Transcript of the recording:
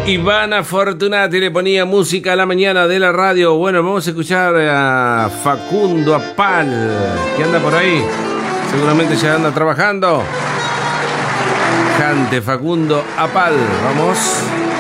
Ivana Fortunati le ponía música a la mañana de la radio. Bueno, vamos a escuchar a Facundo Apal, que anda por ahí. Seguramente ya anda trabajando. Cante Facundo Apal, vamos.